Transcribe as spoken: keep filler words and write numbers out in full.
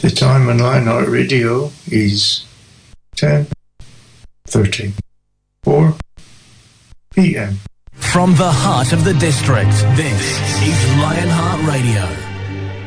The time on Lionheart Radio is ten thirty-four p.m. From the heart of the district, this is Lionheart Radio.